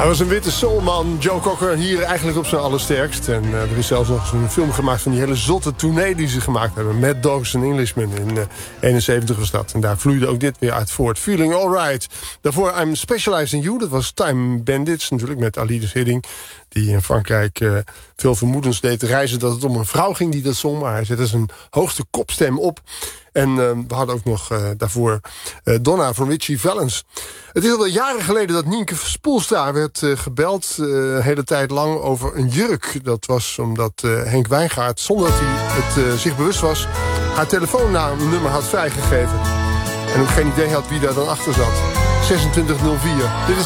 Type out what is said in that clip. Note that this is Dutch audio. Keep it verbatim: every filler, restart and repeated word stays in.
Hij was een witte soulman, Joe Cocker, hier eigenlijk op zijn allersterkst. En uh, er is zelfs nog een film gemaakt van die hele zotte tournee die ze gemaakt hebben. Mad Dogs and Englishmen in uh, eenenzeventig was dat. En daar vloeide ook dit weer uit voort. Feeling Alright. Daarvoor I'm Specialized in You. Dat was Time Bandits, natuurlijk met Alice Hidding. Die in Frankrijk uh, veel vermoedens deed te reizen dat het om een vrouw ging die dat zong. Maar hij zette zijn hoogste kopstem op. En uh, we hadden ook nog uh, daarvoor uh, Donna van Richie Valens. Het is al jaren geleden dat Nienke Spoelstra werd uh, gebeld. Uh, een hele tijd lang over een jurk. Dat was omdat uh, Henk Wijngaard, zonder dat hij het uh, zich bewust was, haar telefoonnummer had vrijgegeven. En ook geen idee had wie daar dan achter zat. zesentwintig nul vier. Dit is